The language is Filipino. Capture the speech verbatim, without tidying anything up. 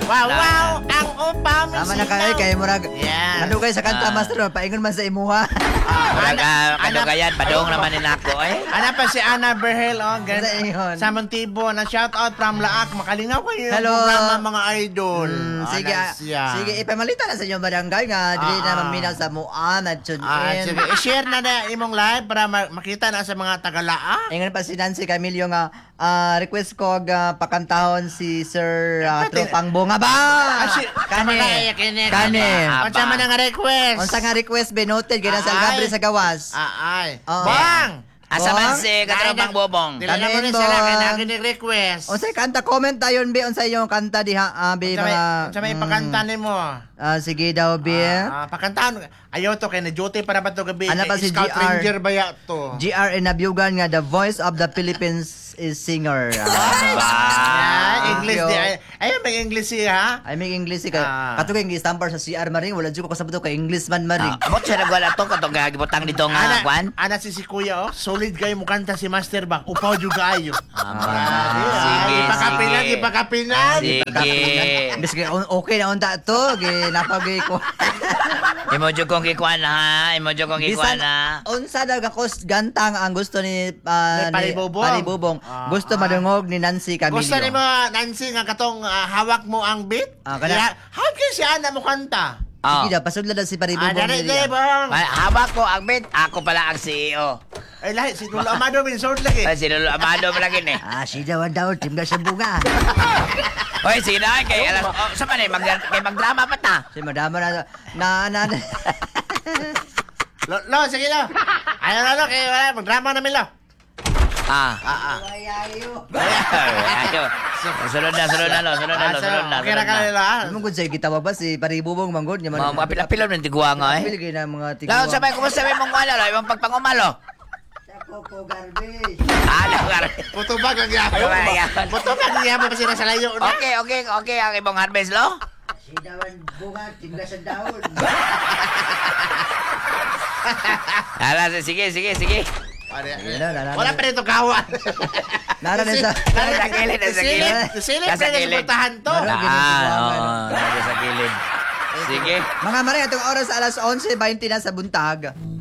Wow, wow, ang upa mo Tama na kayo, kayo murag. Yan. Ano kayo sa kanta, Ah. master? Paingon man sa imuha. Murag Ana- ah, kadugayan, padong naman ni nako eh. Ana pa si Ana Berhel, oh, gan- Sa ingon. sa Montibo, na shout out from Laak. Makalingaw kayo yung Hello. programa, mga idol. Mm, Ah, sige, nice yan. sige, ipamalita na sa inyong barangay nga. Dili Ah, na ah. maminaw sa muan at tune Ah, in. sige, i-share na na imong live para ma- makita na sa mga taga-Laak. Ingon pa si Nancy Camilio nga, ah, request ko nga pakantahon si Sir uh, Pati- Tropang Bunga ba? Ah, si- Kani. Kani, kani, Kani. Ang sama na nga request. Unsa nga request be noted gina sa Ay. Gabriel sa gawas. Ah, ay. Oo. Bang! Asa man Bong? si katrabang bobong. Dila na mo Kanin, rin sila, Bong. kaya nag-request. Unsa kanta comment tayon be unsa yung kanta diha ah, be Sa may, mga sa may mm, pakanta ni mo. ah, sige daw be. Ah, pakantahan. Ayaw to, kay na-duty para ba to gabi? Ano pa Kay si Scout G R? Ranger ba ya to? G R inabyugan nga the voice of the Philippines is singer. Ah, Ba. English di. Ay, ayun, may English siya, ha? I mean English ka. Ah. Kato kay stampar sa C R maring wala jud ko kasabot kay English man maring. Abot siya nagwala to katong gibutang dito nga Ana, kwan. ana si si Kuya, oh. Solid kayo mo kanta si Master Bang. Upaw jud kayo. Ah, Sige, sige, ipakapinan, sige. ipakapinan. Sige. Imbes kay okay na unta to, gi napagay ko. Imo jud kong gikuan ha. Imo jud kong gikuan Bisan ha. unsa daw gakos gantang ang gusto ni ah, Ni Paribubong. Paribubong. Ah, Gusto ah. madungog ni Nancy Camillo. Gusto ni mo, Nancy, nga katong ah, hawak mo ang beat? Ah, kana- How can si Ana mo kanta? Oh. Sige daw pasudlan daw si Ah, Paribubong. dali, dili, dali, ah. bang. Ay, hawak ko ang bit. Ako pala ang C E O. Ay, lahi, si Dulo Amado, min sword lagi. Ay, sinulo amado mo lagi ni. Ah, si daw daw timga sa bunga. Hoy, sige na kay alas. Oh, sa man eh, mag kay magdrama pa ta. Si madama na na na. Lo, lo, sige lo. Ayaw na lo, kaya wala, magdrama namin lo. Ah. Ah, ah. Ayayo. Ayo. Sunod na, sunod na, lo, sunod na, Ah, lo, so, sunod na. okay na sunod ka na. nila, ha? Ano gud say gitawag ba si Paribubong manggod nya Mga mga pilapilon ng tigwa nga eh. Pili na mga Laon tigwa. sabay kumusta may mong wala lo, imong pagpangumalo. Coco garbage. Ah, lugar. Puto ba kang yapo? Ay, ay, ay. Puto ba kang yapo pa sila sa layo na? Okay, okay, okay ang imong harvest lo. Si dawan bunga timga sa daon. Ala, sige, sige, sige. Wala, wala, Wala wala. pa rin ito kawan. Nara na sa Sa gilid, sa gilid. Silip Nasa pa rin gilid. suportahan to. Meron. Ah, oo, nasa sa gilid. Sige. mga mare atong oras alas eleven twenty na sa buntag.